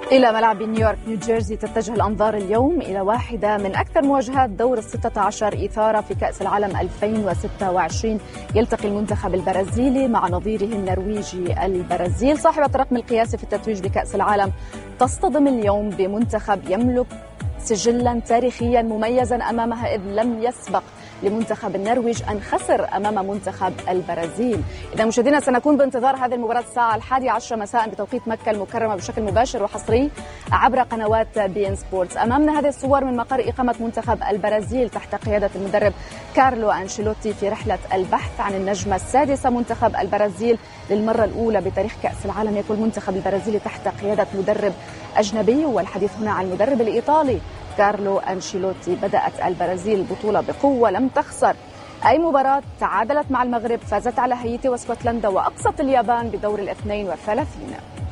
إلى ملعب نيويورك نيوجيرسي تتجه الأنظار اليوم إلى واحدة من أكثر مواجهات دور 16 إثارة في كأس العالم 2026. يلتقي المنتخب البرازيلي مع نظيره النرويجي. البرازيل صاحبة الرقم القياسي في التتويج بكأس العالم تصطدم اليوم بمنتخب يملك سجلا تاريخيا مميزا أمامها، إذ لم يسبق لمنتخب النرويج أن خسر أمام منتخب البرازيل. إذا مشاهدينا سنكون بانتظار هذه المباراة الساعة 11 مساء بتوقيت مكة المكرمة بشكل مباشر وحصري عبر قنوات بي إن سبورتس. أمامنا هذه الصور من مقر إقامة منتخب البرازيل تحت قيادة المدرب كارلو أنشيلوتي في رحلة البحث عن النجمة السادسة. منتخب البرازيل للمرة الأولى بتاريخ كأس العالم يكون المنتخب البرازيلي تحت قيادة مدرب أجنبي، والحديث هنا عن المدرب الإيطالي كارلو أنشيلوتي. بدأت البرازيل البطولة بقوة، لم تخسر أي مباراة، تعادلت مع المغرب، فازت على هايتي واسكتلندا وأقصت اليابان بدور 32.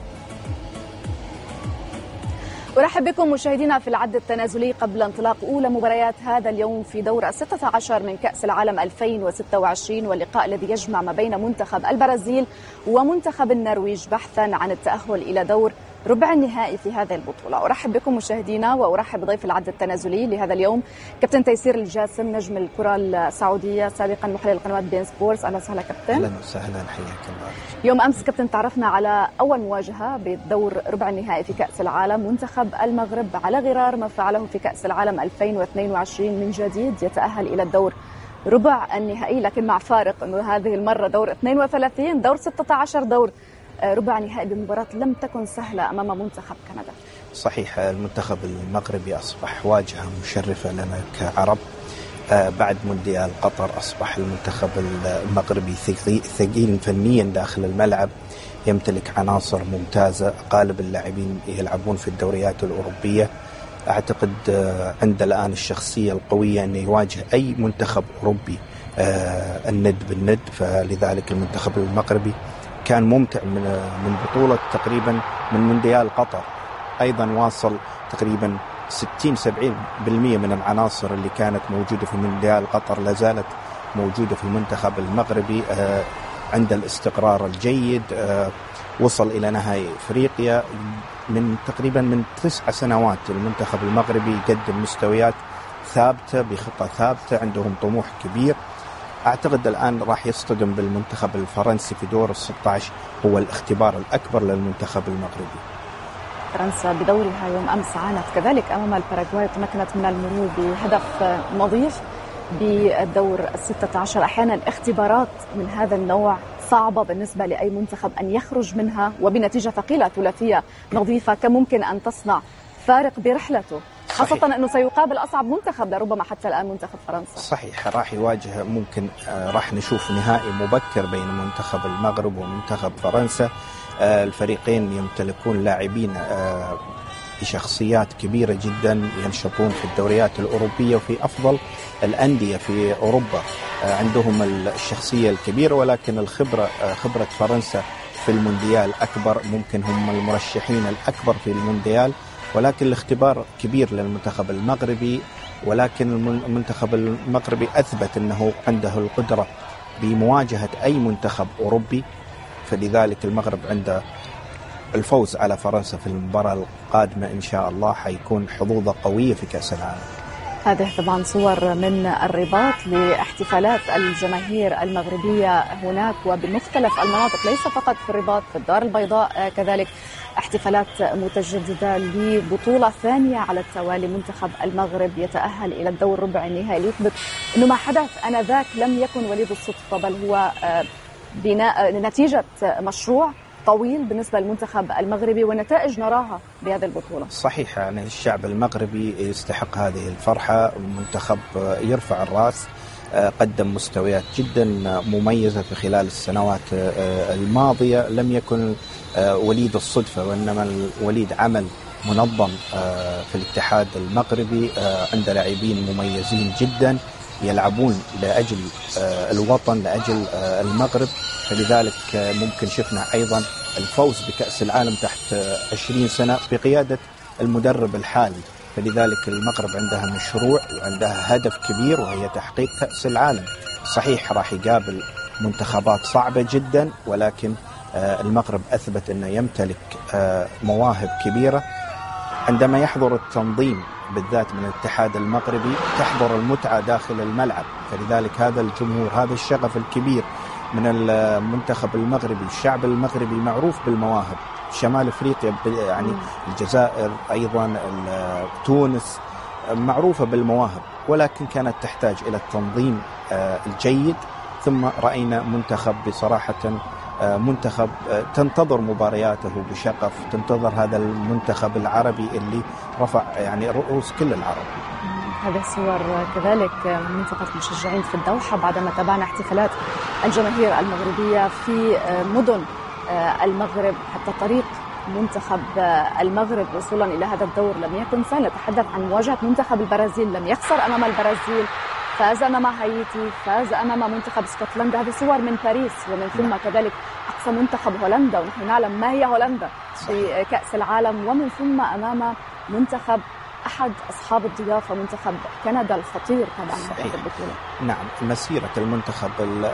أرحب بكم مشاهدينا في العد التنازلي قبل انطلاق أولى مباريات هذا اليوم في دور 16 من كأس العالم 2026، واللقاء الذي يجمع ما بين منتخب البرازيل ومنتخب النرويج بحثا عن التأهل إلى دور ربع النهائي في هذه البطولة. أرحب بكم مشاهدينا وأرحب بضيف العد التنازلي لهذا اليوم كابتن تيسير الجاسم نجم الكرة السعودية سابقا محلل قنوات بي إن سبورتس. أهلا وسهلا كابتن. أهلا وسهلا، حياك الله. يوم أمس كابتن تعرفنا على أول مواجهة بالدور ربع النهائي في كأس العالم، منتخب المغرب على غرار ما فعله في كأس العالم 2022 من جديد يتأهل إلى الدور ربع النهائي، لكن مع فارق أنه هذه المرة دور 32 دور 16 دور ربع نهائي بمباراة لم تكن سهلة أمام منتخب كندا. صحيح، المنتخب المغربي أصبح واجهة مشرفة لنا كعرب. بعد مونديال قطر أصبح المنتخب المغربي ثقيل فنيا داخل الملعب، يمتلك عناصر ممتازة، غالب اللاعبين يلعبون في الدوريات الأوروبية. أعتقد عند الآن الشخصية القوية أن يواجه أي منتخب أوروبي الند بالند، فلذلك المنتخب المغربي كان ممتع من بطولة تقريبا من مونديال قطر. أيضا واصل تقريبا 60-70% من العناصر اللي كانت موجودة في مونديال قطر لازالت موجودة في المنتخب المغربي عند الاستقرار الجيد. وصل إلى نهائي إفريقيا من تقريبا من 9 سنوات. المنتخب المغربي يقدم مستويات ثابتة بخطة ثابتة، عندهم طموح كبير. أعتقد الآن راح يصطدم بالمنتخب الفرنسي في دور 16، هو الاختبار الأكبر للمنتخب المغربي. فرنسا بدورها يوم أمس عانت كذلك أمام الباراغواي، تمكنت من المرور بهدف نظيف بالدور 16. أحيانا الاختبارات من هذا النوع صعبة بالنسبة لأي منتخب أن يخرج منها وبنتيجة ثقيلة ثلاثية نظيفة كممكن أن تصنع فارق برحلته، خاصة أنه سيقابل أصعب منتخب لربما حتى الآن منتخب فرنسا. صحيح، راح يواجه ممكن راح نشوف نهائي مبكر بين منتخب المغرب ومنتخب فرنسا. الفريقين يمتلكون لاعبين بشخصيات كبيرة جدا، ينشطون في الدوريات الأوروبية وفي أفضل الأندية في أوروبا. عندهم الشخصية الكبيرة، ولكن الخبرة خبرة فرنسا في المونديال أكبر، ممكن هم المرشحين الأكبر في المونديال، ولكن الاختبار كبير للمنتخب المغربي. ولكن المنتخب المغربي أثبت أنه عنده القدرة بمواجهة أي منتخب أوروبي، فلذلك المغرب عنده الفوز على فرنسا في المباراة القادمة إن شاء الله حيكون حظوظه قوية في كأس العالم. هذه طبعا صور من الرباط لاحتفالات الجماهير المغربية هناك وبمختلف المناطق، ليس فقط في الرباط، في الدار البيضاء كذلك احتفالات متجددة لبطولة ثانية على التوالي. منتخب المغرب يتأهل إلى الدور ربع النهائي ليثبت أنه ما حدث آنذاك لم يكن وليد الصدفة، بل هو نتيجة مشروع طويل بالنسبة للمنتخب المغربي ونتائج نراها بهذه البطولة. صحيح، يعني الشعب المغربي يستحق هذه الفرحة. المنتخب يرفع الرأس، قدم مستويات جدا مميزة في خلال السنوات الماضية، لم يكن وليد الصدفة، وإنما وليد عمل منظم في الاتحاد المغربي. عند لاعبين مميزين جدا يلعبون لأجل الوطن، لأجل المغرب، فلذلك ممكن شفنا أيضا الفوز بكأس العالم تحت 20 سنة بقيادة المدرب الحالي. فلذلك المغرب عندها مشروع وعندها هدف كبير وهي تحقيق كأس العالم. صحيح راح يقابل منتخبات صعبة جدا، ولكن المغرب أثبت أنه يمتلك مواهب كبيرة عندما يحضر التنظيم بالذات من الاتحاد المغربي تحضر المتعة داخل الملعب، فلذلك هذا الجمهور، هذا الشغف الكبير من المنتخب المغربي. الشعب المغربي معروف بالمواهب، شمال افريقيا يعني الجزائر ايضا تونس معروفة بالمواهب، ولكن كانت تحتاج الى التنظيم الجيد. ثم رأينا منتخب بصراحة منتخب تنتظر مبارياته بشغف، تنتظر هذا المنتخب العربي اللي رفع يعني رؤوس كل العرب. هذه صور كذلك من منطقة المشجعين في الدوحة بعدما تابعنا احتفالات الجماهير المغربية في مدن المغرب. حتى طريق منتخب المغرب وصولا إلى هذا الدور لم يكن سهل. نتحدث عن مواجهة منتخب البرازيل، لم يخسر أمام البرازيل، فاز أمام هايتي، فاز أمام منتخب اسكتلندا. هذه صور من باريس، ومن ثم كذلك أقصى منتخب هولندا، ونحن نعلم ما هي هولندا في كأس العالم، ومن ثم أمام منتخب أحد أصحاب الضيافة منتخب كندا الخطير طبعا في البطولة. نعم، مسيرة المنتخب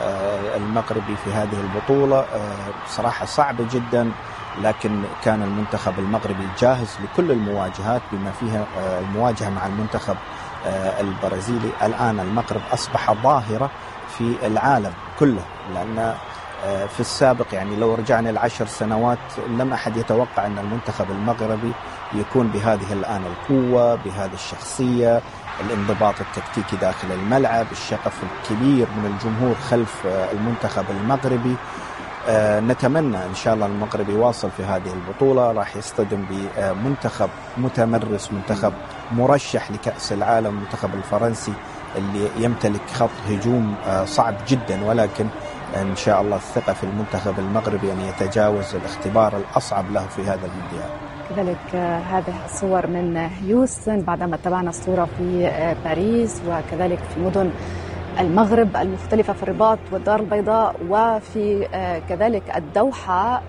المغربي في هذه البطولة صراحة صعبة جدا، لكن كان المنتخب المغربي جاهز لكل المواجهات بما فيها المواجهة مع المنتخب البرازيلي. الآن المغرب أصبح ظاهرة في العالم كله، لأن في السابق يعني لو رجعنا ل10 سنوات لم أحد يتوقع أن المنتخب المغربي يكون بهذه الآن القوة، بهذه الشخصية، الانضباط التكتيكي داخل الملعب، الشغف الكبير من الجمهور خلف المنتخب المغربي. نتمنى إن شاء الله المغرب يواصل في هذه البطولة، راح يصطدم بمنتخب متمرس، منتخب مرشح لكأس العالم، المنتخب الفرنسي اللي يمتلك خط هجوم صعب جدا، ولكن إن شاء الله الثقة في المنتخب المغربي أن يتجاوز الاختبار الأصعب له في هذا المونديال. كذلك هذه الصور من هيوستن بعدما تابعنا الصورة في باريس، وكذلك في مدن المغرب المختلفة في الرباط والدار البيضاء وفي كذلك الدوحة.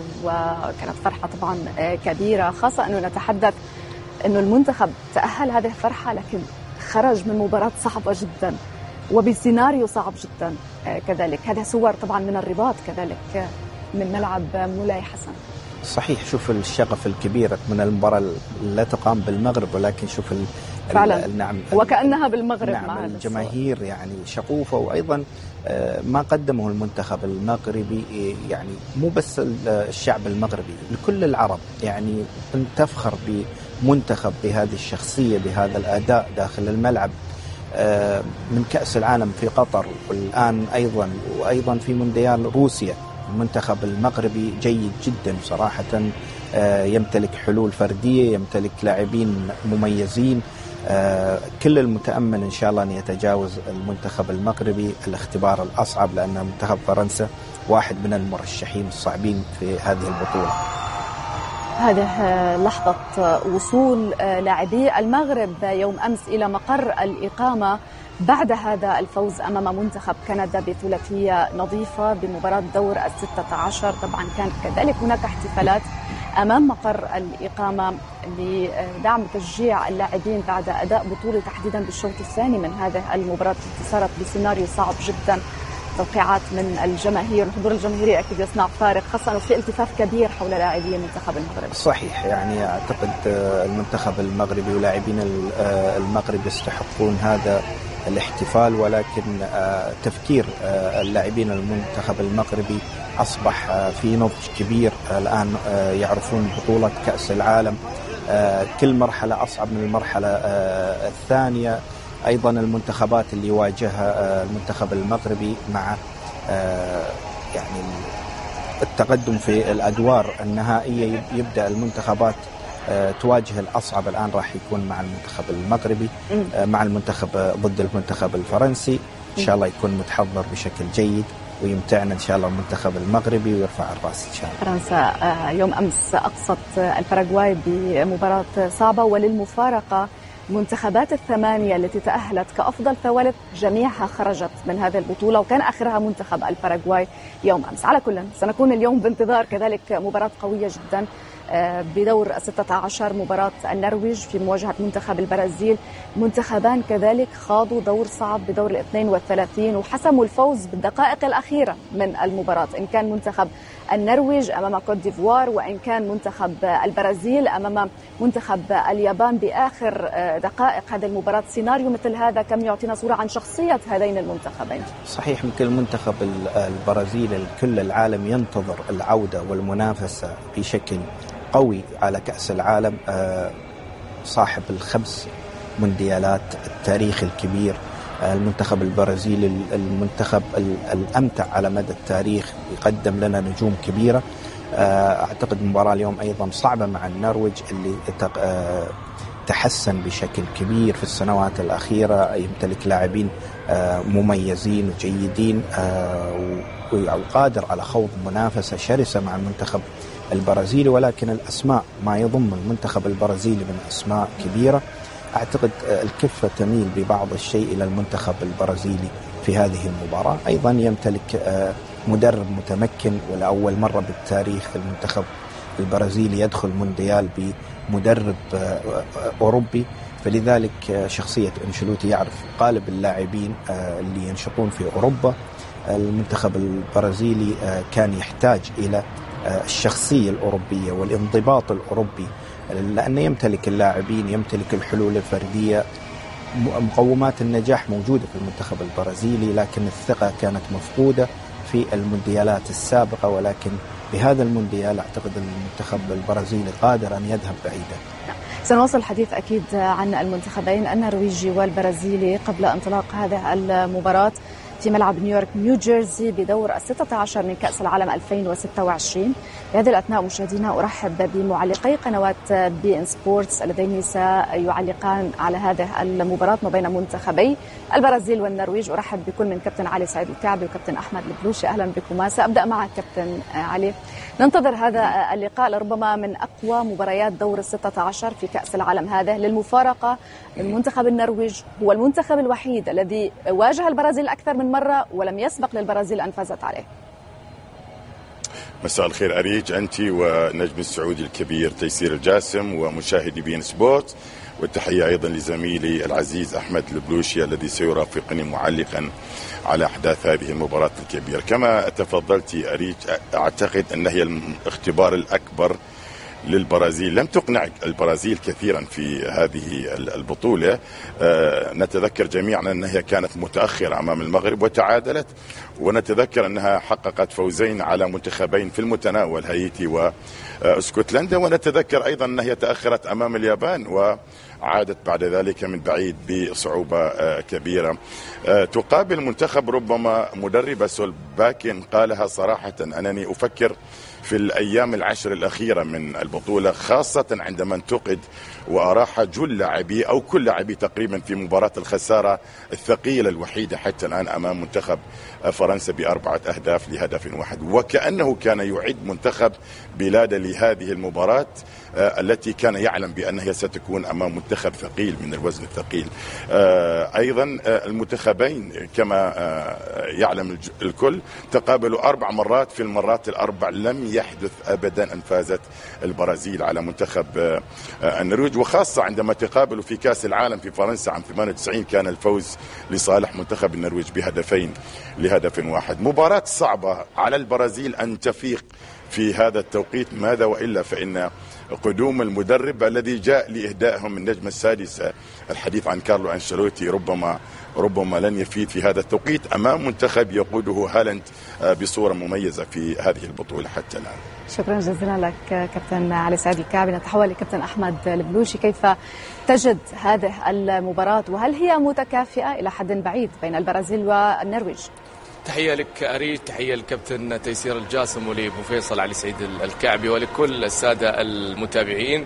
وكانت فرحة طبعا كبيرة، خاصة أنه نتحدث أنه المنتخب تأهل، هذه الفرحة، لكن خرج من مباراة صعبة جدا وبسيناريو صعب جدا. كذلك هذه صور طبعا من الرباط، كذلك من ملعب مولاي حسن. صحيح، شوف الشغف الكبير من المباراة لا تقام بالمغرب، ولكن شوف فعلا نعم وكأنها بالمغرب. نعم، مع الجماهير يعني شغوفة، وأيضا ما قدمه المنتخب المغربي يعني مو بس الشعب المغربي، لكل العرب يعني تفخر بمنتخب بهذه الشخصية، بهذا الأداء داخل الملعب، من كأس العالم في قطر، والآن أيضا في مونديال روسيا. المنتخب المغربي جيد جدا صراحة، يمتلك حلول فردية، يمتلك لاعبين مميزين. كل المتأمل إن شاء الله أن يتجاوز المنتخب المغربي الاختبار الأصعب، لأن منتخب فرنسا واحد من المرشحين الصعبين في هذه البطولة. هذه لحظة وصول لاعبي المغرب يوم أمس إلى مقر الإقامة بعد هذا الفوز أمام منتخب كندا بثلاثية نظيفة بمباراة دور 16. طبعا كانت كذلك هناك احتفالات أمام مقر الإقامة لدعم تشجيع اللاعبين بعد أداء بطولة تحديدا بالشوط الثاني من هذه المباراة التي صارت بسيناريو صعب جدا. توقيعات من الجماهير، الحضور الجماهيري أكيد يصنع فارق، خاصة أنه في التفاف كبير حول لاعبي منتخب المغرب. صحيح، يعني أعتقد المنتخب المغربي ولاعبين المغرب يستحقون هذا الاحتفال، ولكن تفكير اللاعبين المنتخب المغربي أصبح في نضج كبير. الآن يعرفون بطولة كأس العالم، كل مرحلة أصعب من المرحلة الثانية. أيضا المنتخبات اللي يواجهها المنتخب المغربي مع يعني التقدم في الأدوار النهائية، يبدأ المنتخبات تواجه الأصعب. الآن راح يكون مع المنتخب المغربي، مع المنتخب ضد المنتخب الفرنسي. إن شاء الله يكون متحضر بشكل جيد ويمتعنا إن شاء الله المنتخب المغربي ويرفع الرأس إن شاء الله. فرنسا يوم أمس أقصت الباراغواي بمباراة صعبة، وللمفارقة منتخبات الثمانية التي تأهلت كأفضل ثوالث جميعها خرجت من هذه البطولة، وكان آخرها منتخب الباراغواي يوم أمس. على كل سنكون اليوم بانتظار كذلك مباراة قوية جدا بدور 16 مباراة النرويج في مواجهة منتخب البرازيل. منتخبان كذلك خاضوا دور صعب بدور 32 وحسموا الفوز بالدقائق الأخيرة من المباراة، إن كان منتخب النرويج أمام كوت ديفوار وإن كان منتخب البرازيل أمام منتخب اليابان بآخر دقائق هذه المباراة. سيناريو مثل هذا كم يعطينا صورة عن شخصية هذين المنتخبين. صحيح، يمكن المنتخب البرازيلي كل العالم ينتظر العودة والمنافسة بشكل قوي على كأس العالم، صاحب الخمس مونديالات، التاريخ الكبير. المنتخب البرازيلي المنتخب الأمتع على مدى التاريخ، يقدم لنا نجوم كبيرة. أعتقد المباراة اليوم أيضا صعبة مع النرويج اللي تحسن بشكل كبير في السنوات الأخيرة، يمتلك لاعبين مميزين وجيدين وقادر على خوض منافسة شرسة مع المنتخب البرازيلي، ولكن الأسماء ما يضم المنتخب البرازيلي من أسماء كبيرة. أعتقد الكفة تميل ببعض الشيء إلى المنتخب البرازيلي في هذه المباراة. أيضا يمتلك مدرب متمكن، ولأول مرة بالتاريخ المنتخب البرازيلي يدخل مونديال بمدرب أوروبي، فلذلك شخصية أنشيلوتي يعرف قالب اللاعبين اللي ينشطون في أوروبا. المنتخب البرازيلي كان يحتاج إلى الشخصية الأوروبية والانضباط الأوروبي، لأنه يمتلك اللاعبين، يمتلك الحلول الفردية. مقومات النجاح موجودة في المنتخب البرازيلي، لكن الثقة كانت مفقودة في المونديالات السابقة، ولكن بهذا المونديال أعتقد المنتخب البرازيلي قادر أن يذهب بعيدا. سنواصل الحديث أكيد عن المنتخبين النرويجي والبرازيلي قبل انطلاق هذه المباراة في ملعب نيويورك نيوجيرسي بدور 16 من كأس العالم 2026. بهذه الأثناء مشاهدينا أرحب بمعلقي قنوات بي إن سبورتس اللذين سيعلقان على هذه المباراة ما بين منتخبي البرازيل والنرويج. أرحب بكل من كابتن علي سعيد الكعبي وكابتن أحمد البلوشي. أهلا بكم. سأبدأ معك كابتن علي. ننتظر هذا اللقاء لربما من أقوى مباريات دور 16 في كأس العالم هذا. للمفارقة المنتخب النرويج هو المنتخب الوحيد الذي واجه البرازيل أكثر من مرة ولم يسبق للبرازيل أن فازت عليه. مساء الخير أريج، أنت ونجم السعودي الكبير تيسير الجاسم ومشاهدي بي إن سبورت، والتحية أيضا لزميلي العزيز أحمد البلوشي الذي سيرافقني معلقا على أحداث هذه المباراة الكبيرة. كما تفضلت أريج، أعتقد أن هي الاختبار الأكبر للبرازيل. لم تقنع البرازيل كثيرا في هذه البطولة. نتذكر جميعا أنها كانت متأخرة أمام المغرب وتعادلت، ونتذكر أنها حققت فوزين على منتخبين في المتناول، هايتي واسكتلندا، ونتذكر أيضا أنها تأخرت أمام اليابان وعادت بعد ذلك من بعيد بصعوبة كبيرة. تقابل منتخب ربما مدرب سولباكن قالها صراحة: أنني أفكر في الأيام العشر الأخيرة من البطولة، خاصة عندما انتقد وأراح جل لاعبي أو كل لاعبي تقريبا في مباراة الخسارة الثقيلة الوحيدة حتى الآن أمام منتخب فرنسا ب4 أهداف لهدف واحد، وكأنه كان يعد منتخب بلاده لهذه المباراة التي كان يعلم بأنها ستكون أمام منتخب ثقيل من الوزن الثقيل. أيضا المنتخبين كما يعلم الكل تقابلوا 4 مرات، في المرات ال4 لم يحدث أبدا أن فازت البرازيل على منتخب النرويج، وخاصة عندما تقابلوا في كأس العالم في فرنسا عام 98 كان الفوز لصالح منتخب النرويج ب2 لهدف واحد. مباراة صعبة على البرازيل أن تفيق في هذا التوقيت، ماذا وإلا فإن قدوم المدرب الذي جاء لإهدائهم النجمة السادسة، الحديث عن كارلو أنشيلوتي، ربما لن يفيد في هذا التوقيت أمام منتخب يقوده هالاند بصورة مميزة في هذه البطولة حتى الآن. شكرا جزيلا لك كابتن علي سعيد الكعبي. نتحول لكابتن أحمد البلوشي. كيف تجد هذه المباراة وهل هي متكافئة إلى حد بعيد بين البرازيل والنرويج؟ تحية لك أريد، تحية للكابتن تيسير الجاسم ولأبو فيصل علي سعيد الكعبي ولكل السادة المتابعين.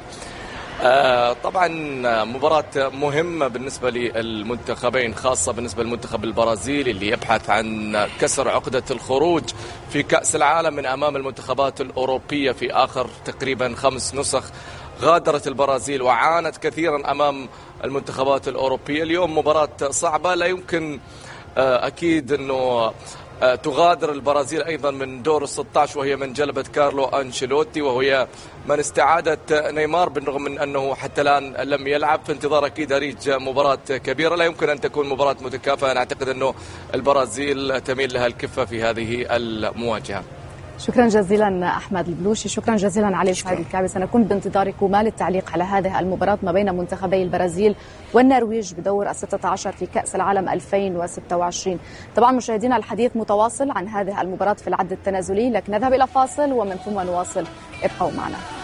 طبعا مباراة مهمة بالنسبة للمنتخبين، خاصة بالنسبة للمنتخب البرازيلي اللي يبحث عن كسر عقدة الخروج في كأس العالم من أمام المنتخبات الأوروبية. في آخر تقريبا 5 نسخ غادرت البرازيل وعانت كثيرا أمام المنتخبات الأوروبية. اليوم مباراة صعبة، لا يمكن أكيد أنه تغادر البرازيل أيضا من دور ال16 وهي من جلبت كارلو أنشيلوتي، وهي من استعادت نيمار بالرغم من أنه حتى الآن لم يلعب. في انتظار أكيد أريج مباراة كبيرة، لا يمكن أن تكون مباراة متكافئة. أنا أعتقد أنه البرازيل تميل لها الكفة في هذه المواجهة. شكرا جزيلا أحمد البلوشي، شكرا جزيلا علي سعيد الكعبي. سنكون بانتظاركما للتعليق على هذه المباراة ما بين منتخبي البرازيل والنرويج بدور ال16 في كأس العالم 2026. طبعا مشاهدينا الحديث متواصل عن هذه المباراة في العد التنازلي، لكن نذهب إلى فاصل ومن ثم نواصل، ابقوا معنا.